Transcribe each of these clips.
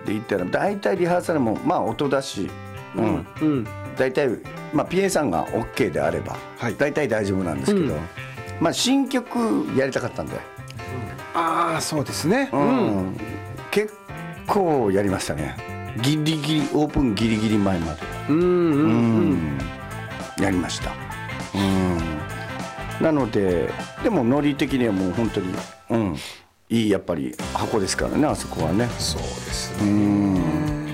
って言ったら大体リハーサルもまあ音だし、大体、まあ、PA さんが OK であれば、大体大丈夫なんですけど、まあ、新曲やりたかったんで、 ああそうですね、 結構やりましたね。ギリギリオープンギリギリ前までやりました。なのででもノリ的にはもう本当に、いいやっぱり箱ですからね、あそこはね。 そうですね。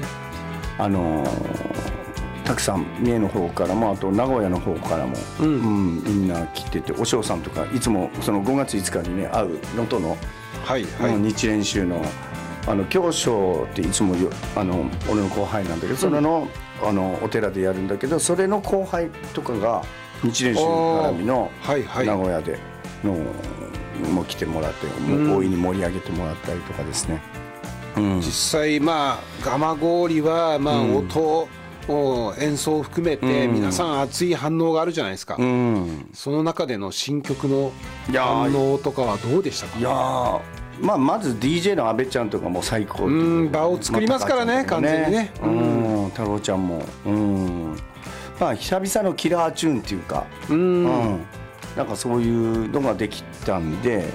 たくさん三重の方からもあと名古屋の方からも、みんな来てて、お嬢さんとかいつもその5月5日にね会う能登の、日蓮宗の教章っていつも俺の後輩なんだけど、それの、お寺でやるんだけど、それの後輩とかが日蓮宗絡みの名古屋でのも来てもらって、もう大いに盛り上げてもらったりとかですね。 実際まあ蒲郡はまあ音、演奏を含めて皆さん熱い反応があるじゃないですか。その中での新曲の反応とかはどうでしたか？ いやまあ、まず DJ の阿部ちゃんとかも最高、 場を作りますからね、完全にね。 太郎ちゃんも、まあ、久々のキラーチューンっていうか、なんかそういうのができたんで、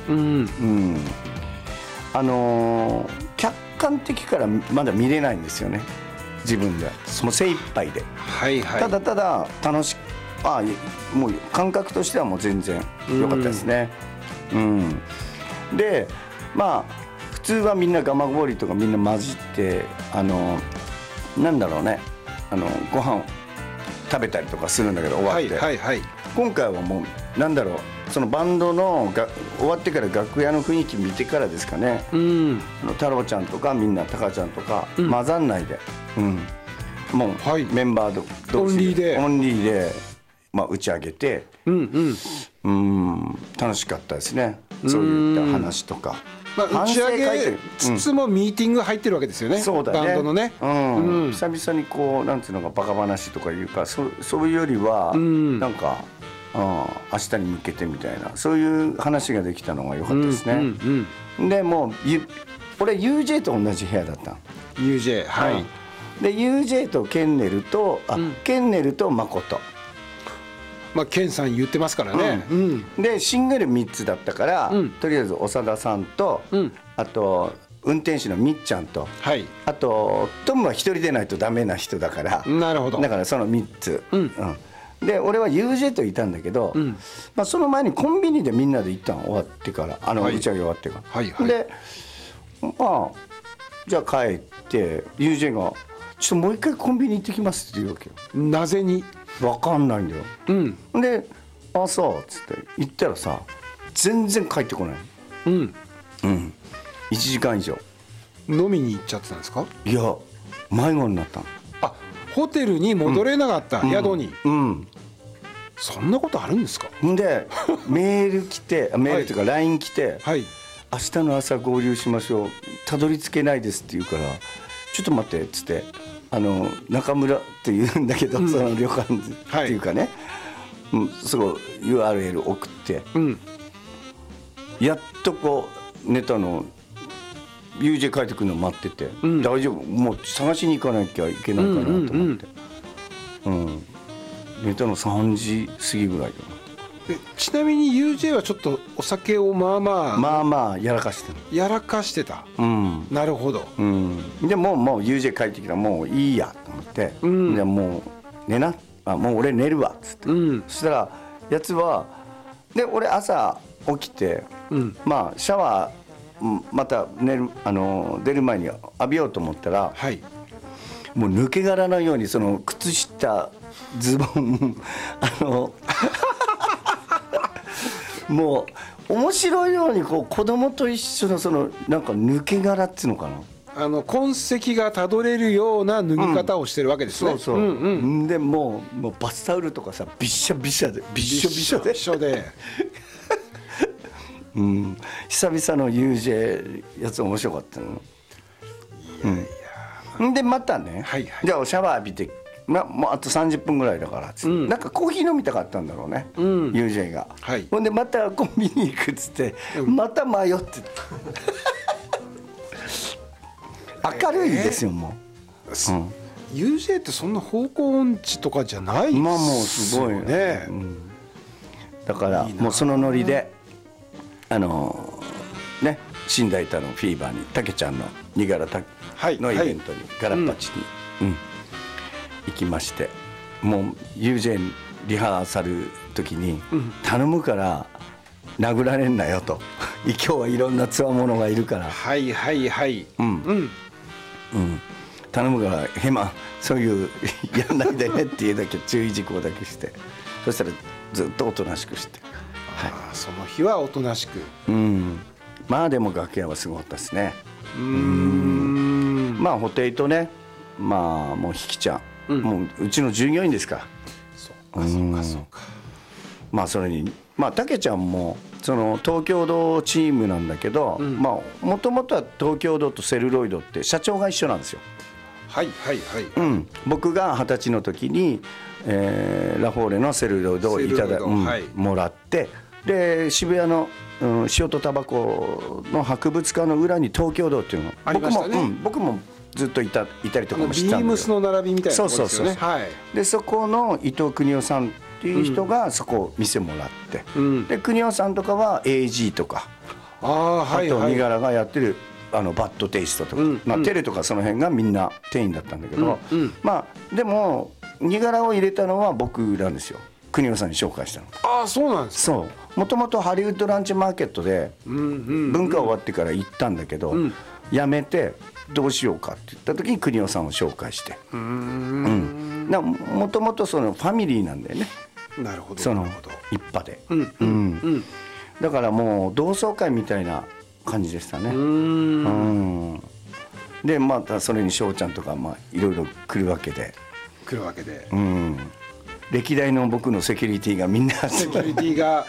客観的からまだ見れないんですよね、自分で。その精一杯で、ただただ楽しく、もう感覚としてはもう全然良かったですね。でまあ普通はみんな蒲郡とかみんな混じってなんだろうね、ご飯食べたりとかするんだけど、終わって、今回はもうなんだろう、そのバンドの終わってから楽屋の雰囲気見てからですかね、太郎ちゃんとかみんなタカちゃんとか混ざんないで、もうメンバー同士でオンリーで、まあ、打ち上げて、楽しかったですね。そういった話とか、 打ち上げつつもミーティング入ってるわけですよね。そうだね、バンドのね。久々にこうなんていうのかバカ話とかいうか、そういうよりはなんか明日に向けてみたいな、そういう話ができたのが良かったですね。でもう俺 UJ と同じ部屋だった。 UJ で UJ とケンネルと誠、 まあ、ケンさん言ってますからね。 でシングル3つだったから、とりあえず長田さんと、あと運転手のみっちゃんと、あとトムは1人でないとダメな人だから、 なるほど、 だからその3つ、で俺は UJ といたんだけど、まあ、その前にコンビニでみんなで行ったの、終わってから、打ち上げ終わってから、でまあじゃあ帰って UJ が「ちょっともう一回コンビニ行ってきます」って言うわけよ。 なぜに分かんないんだよ。で「あそう」っつって行ったらさ、全然帰ってこない。1時間以上飲みに行っちゃってたんですか？ いや迷子になったの。 ホテルに戻れなかった、宿に。そんなことあるんですか？ でメール来て、メールというか LINE 来て、明日の朝合流しましょう、たどり着けないですって言うから、ちょっと待ってっつって、中村って言うんだけど、その旅館っていうかね、すごい URL 送って、やっとこうネタの UJ 帰ってくるの待ってて、大丈夫、もう探しに行かなきゃいけないかなと思って、ネタの3時過ぎぐらいかな。 ちなみに UJ はちょっとお酒をまあまあやらかしてた。 なるほど。 でもう UJ 帰ってきたらもういいやと思って、でもう寝な、もう俺寝るわっつって、そしたらやつはで、俺朝起きて、まあシャワーまた出る前に浴びようと思ったら、もう抜け殻のようにその靴下ズボンもう面白いようにこう子供と一緒のそのなんか抜け殻っていうのかな、 痕跡がたどれるような脱ぎ方をしてるわけですね。 でもうバスタオルとかさ、びっしょびしょで久々の UJ やつ面白かったの。でまたね、じゃあシャワー浴びて、もうあと30分ぐらいだから、なんかコーヒー飲みたかったんだろうね、UJ が。ほんでまたコンビニ行くっつって、また迷って明るいですよもう、 UJ ってそんな方向音痴とかじゃないですよね。 まあもうすごいね、だからもうそのノリでね新大田のフィーバーにたけちゃんの身柄のイベントにガラッパチに、行きまして、もう UJ リハーサル時に頼むから殴られんなよと今日はいろんなつわものがいるからはいはいはい頼むからヘマそういうやんないでねっていうだけ注意事項だけして、そしたらずっとおとなしくして、 その日はおとなしく、 まあでも楽屋はすごかったですね。まあ布袋とね、まあもうひきちゃん、もううちの従業員ですから。そうか。まあそれにまあたけちゃんもその東京堂チームなんだけど、まあもともとは東京堂とセルロイドって社長が一緒なんですよ。僕が20歳の時に、ラフォーレのセルロイドをもらって、で渋谷の、塩とタバコの博物館の裏に東京堂っていうのありましたね。 僕もずっといたりとかもしてたんで、 ビームスの並びみたいなところですよね。 でそこの伊藤邦夫さんっていう人がそこ店もらって、で邦夫さんとかは AG とか、あと身柄がやってるバッドテイストとか、テレとかその辺がみんな店員だったんだけど、まあでも身柄を入れたのは僕なんですよ。邦夫さんに紹介したの。 ああそうなんですか。 そう、もともとハリウッドランチマーケットで文化終わってから行ったんだけど、辞めてどうしようかって言った時に邦夫さんを紹介して、もともとそのファミリーなんだよね。 なるほど。 その一派で、だからもう同窓会みたいな感じでしたね。でまたそれに翔ちゃんとかいろいろ来るわけで、歴代の僕のセキュリティがみんなセキュリティが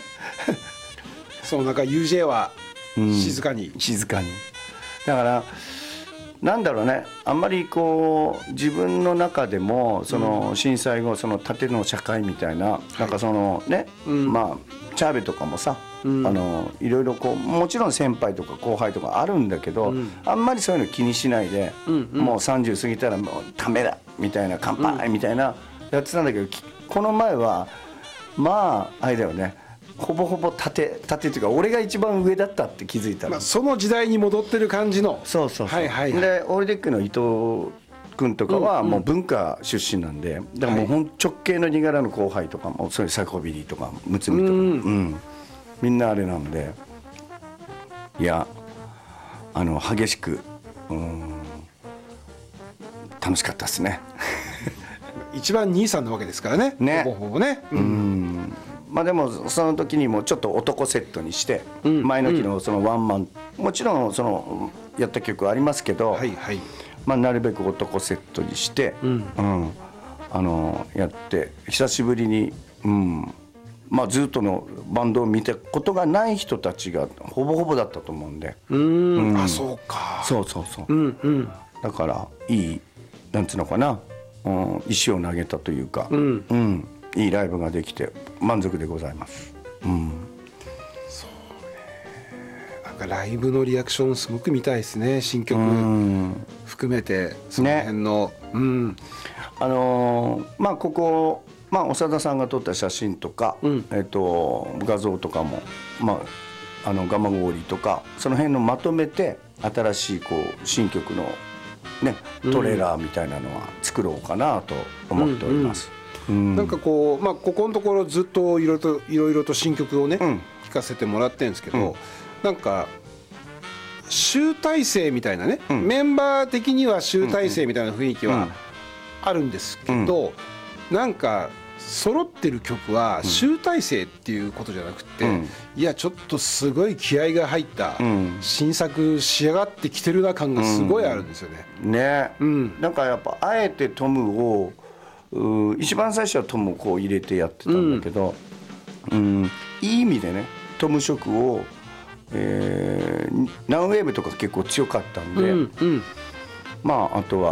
そうなんか UJ は静かに、 だからなんだろうね、あんまりこう自分の中でもその震災後その縦の社会みたいな、なんかそのね、まあチャーベとかもさ、いろいろこうもちろん先輩とか後輩とかあるんだけど、あんまりそういうの気にしないで、もう30過ぎたらもうダメだみたいな、乾杯みたいなやってたんだけど、この前はまああれだよね、ほぼほぼ縦っていうか俺が一番上だったって気づいたら、 その時代に戻ってる感じの。 そうでオールデックの伊藤君とかはもう文化出身なんで、だからもう直系の荷柄の後輩とかもそういうサコビリーとかむつみとか、みんなあれなんで、いや激しく楽しかったですね。 一番兄さんなわけですからね、ほぼほぼね。 まあでもその時にもちょっと男セットにして、前の日のそのワンマン、もちろんそのやった曲ありますけど、まあなるべく男セットにして、やって久しぶりに、まあずっとのバンドを見たことがない人たちがほぼほぼだったと思うんで、 そうか。 そうだからいいなんつうのかな、石を投げたというか、いいライブができて満足でございます。そうね、 なんかライブのリアクションすごく見たいですね、新曲含めてその辺の、 まあここ、長田さんが撮った写真とか、画像とかも、ガマゴーリとかその辺のまとめて新しいこう新曲のねトレーラーみたいなのは作ろうかなと思っております。 なんかこう、ここのところずっといろいろと新曲をね、聴かせてもらってるんですけど、なんか集大成みたいなね、メンバー的には集大成みたいな雰囲気はあるんですけど、なんか揃ってる曲は集大成っていうことじゃなくて、いやちょっとすごい気合が入った新作仕上がってきてるな感がすごいあるんですよね。 なんかやっぱあえてトムを一番最初はトムをこう入れてやってたんだけど、いい意味でねトム色を、ナウウェーブとか結構強かったんで、あとは